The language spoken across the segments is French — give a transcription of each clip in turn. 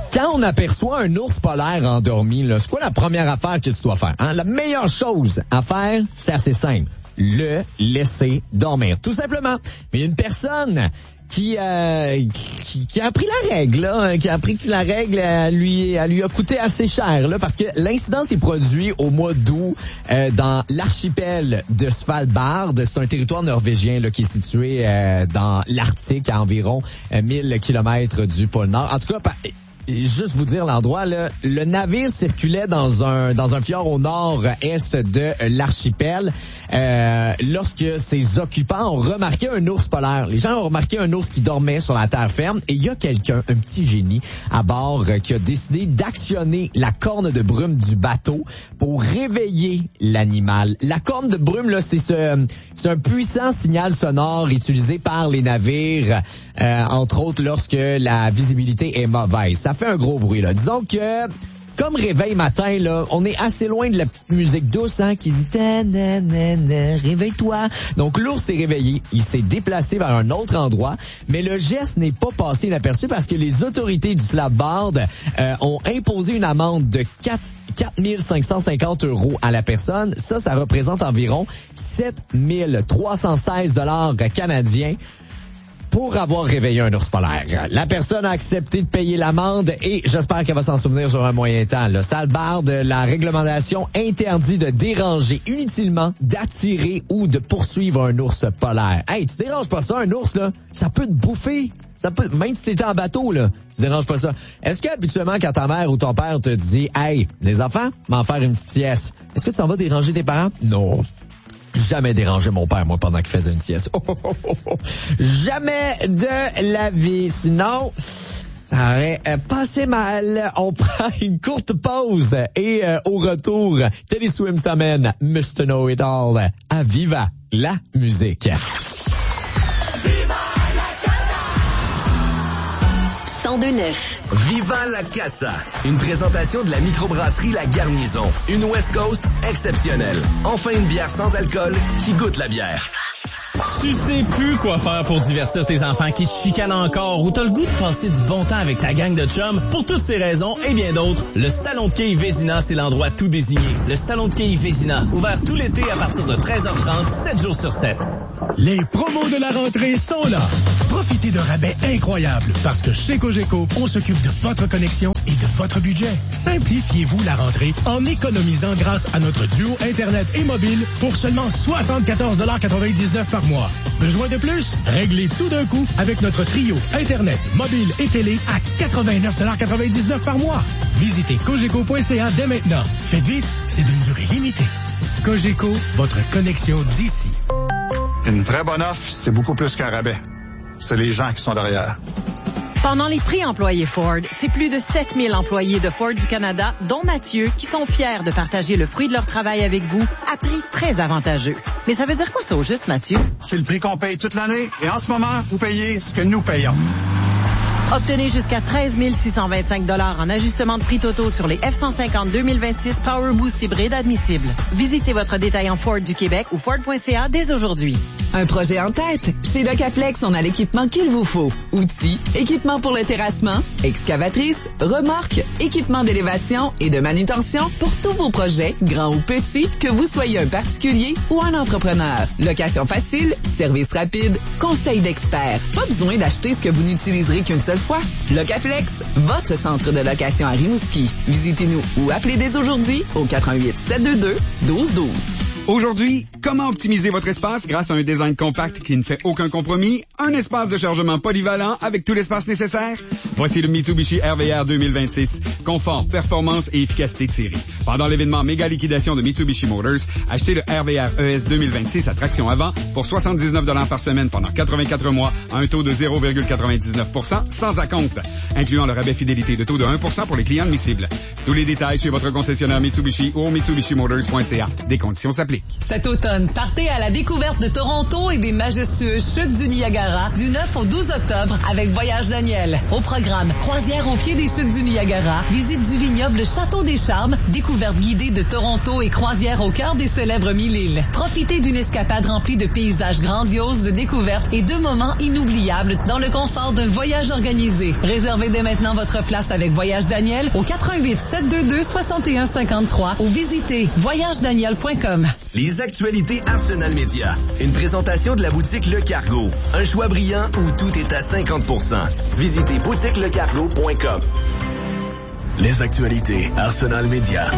Quand on aperçoit un ours polaire endormi, là, c'est quoi la première affaire que tu dois faire? Hein? La meilleure chose à faire, c'est assez simple. Le laisser dormir. Tout simplement. Mais une personne qui a appris la règle, là, qui a appris que la règle lui a coûté assez cher, là, parce que l'incident s'est produit au mois d'août dans l'archipel de Svalbard. C'est un territoire norvégien là, qui est situé dans l'Arctique, à environ 1000 kilomètres du pôle Nord. En tout cas, juste vous dire l'endroit, là, le navire circulait dans un fjord au nord-est de l'archipel lorsque ses occupants ont remarqué un ours polaire. Les gens ont remarqué un ours qui dormait sur la terre ferme et il y a quelqu'un, un petit génie à bord qui a décidé d'actionner la corne de brume du bateau pour réveiller l'animal. La corne de brume, là, c'est un puissant signal sonore utilisé par les navires, entre autres lorsque la visibilité est mauvaise. Ça fait un gros bruit, là. Disons que, comme réveil matin, là, on est assez loin de la petite musique douce, hein, qui dit réveille-toi. Donc, l'ours s'est réveillé. Il s'est déplacé vers un autre endroit, mais le geste n'est pas passé inaperçu parce que les autorités du Svalbard ont imposé une amende de 4 550 € à la personne. Ça représente environ 7 316 $ canadiens. Pour avoir réveillé un ours polaire. La personne a accepté de payer l'amende et j'espère qu'elle va s'en souvenir sur un moyen temps. Le Svalbard, la réglementation interdit de déranger inutilement, d'attirer ou de poursuivre un ours polaire. Hey, tu déranges pas ça, un ours, là? Ça peut te bouffer. Ça peut, même si t'étais en bateau, là, tu déranges pas ça. Est-ce que, habituellement, quand ta mère ou ton père te dit, hey, les enfants, m'en faire une petite sieste, est-ce que tu t'en vas déranger tes parents? Non. Jamais dérangé mon père, moi, pendant qu'il faisait une sieste. Jamais de la vie. Sinon, ça aurait passé mal. On prend une courte pause et au retour, Teddy Swims t'amène Mr. Know It All à Viva la musique. 102.9. Viva la Casa. Une présentation de la microbrasserie La Garnison. Une West Coast exceptionnelle. Enfin une bière sans alcool qui goûte la bière. Tu sais plus quoi faire pour divertir tes enfants qui se chicanent encore ou t'as le goût de passer du bon temps avec ta gang de chums. Pour toutes ces raisons et bien d'autres, le Salon de quilles Vézina, c'est l'endroit tout désigné. Le Salon de quilles Vézina, ouvert tout l'été à partir de 13h30, 7 jours sur 7. Les promos de la rentrée sont là. Profitez de rabais incroyables parce que chez Cogeco, on s'occupe de votre connexion et de votre budget. Simplifiez-vous la rentrée en économisant grâce à notre duo Internet et mobile pour seulement 74,99 $ par mois. Besoin de plus? Réglez tout d'un coup avec notre trio Internet, mobile et télé à 89,99 $ par mois. Visitez cogeco.ca dès maintenant. Faites vite, c'est d'une durée limitée. Cogeco, votre connexion d'ici. Une vraie bonne offre, c'est beaucoup plus qu'un rabais. C'est les gens qui sont derrière. Pendant les prix employés Ford, c'est plus de 7000 employés de Ford du Canada, dont Mathieu, qui sont fiers de partager le fruit de leur travail avec vous à prix très avantageux. Mais ça veut dire quoi ça au juste, Mathieu? C'est le prix qu'on paye toute l'année et en ce moment, vous payez ce que nous payons. Obtenez jusqu'à 13 625 $ en ajustement de prix totaux sur les F-150 2026 Power Boost hybride admissibles. Visitez votre détaillant Ford du Québec ou Ford.ca dès aujourd'hui. Un projet en tête? Chez Locaplex, on a l'équipement qu'il vous faut. Outils, équipement pour le terrassement, excavatrice, remorque, équipement d'élévation et de manutention pour tous vos projets, grands ou petits, que vous soyez un particulier ou un entrepreneur. Location facile, service rapide, conseil d'experts. Pas besoin d'acheter ce que vous n'utiliserez qu'une seule fois. Locaflex, votre centre de location à Rimouski. Visitez-nous ou appelez dès aujourd'hui au 88 722 1212. Aujourd'hui, comment optimiser votre espace grâce à un design compact qui ne fait aucun compromis, un espace de chargement polyvalent avec tout l'espace nécessaire? Voici le Mitsubishi RVR 2026. Confort, performance et efficacité de série. Pendant l'événement méga liquidation de Mitsubishi Motors, achetez le RVR ES 2026 à traction avant pour 79 $ par semaine pendant 84 mois à un taux de 0,99% sans acompte, incluant le rabais fidélité de taux de 1% pour les clients admissibles. Tous les détails chez votre concessionnaire Mitsubishi ou au mitsubishimotors.ca. Des conditions s'appliquent. public. Cet automne, partez à la découverte de Toronto et des majestueuses chutes du Niagara du 9 au 12 octobre avec Voyage Daniel. Au programme, croisière au pied des chutes du Niagara, visite du vignoble Château des Charmes, découverte guidée de Toronto et croisière au cœur des célèbres 1000 îles. Profitez d'une escapade remplie de paysages grandioses, de découvertes et de moments inoubliables dans le confort d'un voyage organisé. Réservez dès maintenant votre place avec Voyage Daniel au 88 722 61 53 ou visitez voyagedaniel.com. Les actualités Arsenal Média. Une présentation de la boutique Le Cargo. Un choix brillant où tout est à 50%. Visitez boutiquelecargo.com. Les actualités Arsenal Média.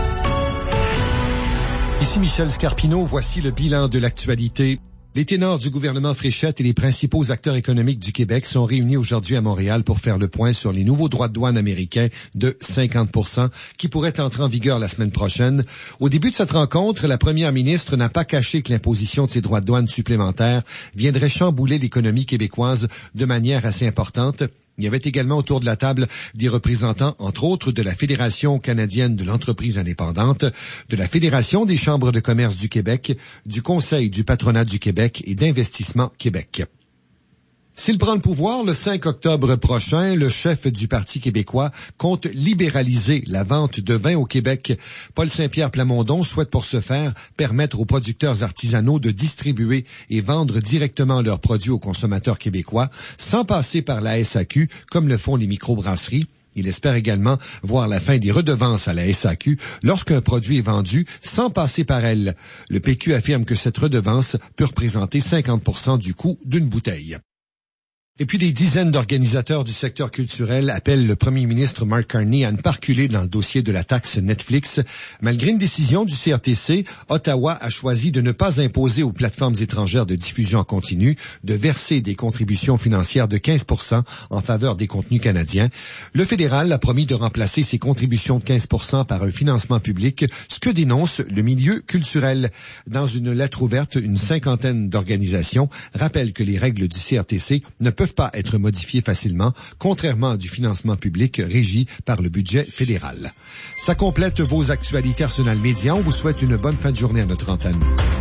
Ici Michel Scarpino, voici le bilan de l'actualité. Les ténors du gouvernement Fréchette et les principaux acteurs économiques du Québec sont réunis aujourd'hui à Montréal pour faire le point sur les nouveaux droits de douane américains de 50% qui pourraient entrer en vigueur la semaine prochaine. Au début de cette rencontre, la première ministre n'a pas caché que l'imposition de ces droits de douane supplémentaires viendrait chambouler l'économie québécoise de manière assez importante. Il y avait également autour de la table des représentants, entre autres, de la Fédération canadienne de l'entreprise indépendante, de la Fédération des chambres de commerce du Québec, du Conseil du patronat du Québec et d'Investissement Québec. S'il prend le pouvoir le 5 octobre prochain, le chef du Parti québécois compte libéraliser la vente de vin au Québec. Paul Saint-Pierre Plamondon souhaite pour ce faire permettre aux producteurs artisanaux de distribuer et vendre directement leurs produits aux consommateurs québécois sans passer par la SAQ comme le font les microbrasseries. Il espère également voir la fin des redevances à la SAQ lorsqu'un produit est vendu sans passer par elle. Le PQ affirme que cette redevance peut représenter 50% du coût d'une bouteille. Et puis des dizaines d'organisateurs du secteur culturel appellent le premier ministre Mark Carney à ne pas reculer dans le dossier de la taxe Netflix. Malgré une décision du CRTC, Ottawa a choisi de ne pas imposer aux plateformes étrangères de diffusion en continu de verser des contributions financières de 15% en faveur des contenus canadiens. Le fédéral a promis de remplacer ces contributions de 15% par un financement public, ce que dénonce le milieu culturel. Dans une lettre ouverte, une cinquantaine d'organisations rappellent que les règles du CRTC ne peuvent pas être modifiées facilement, contrairement à du financement public régi par le budget fédéral. Ça complète vos actualités Arsenal Média. On vous souhaite une bonne fin de journée à notre antenne.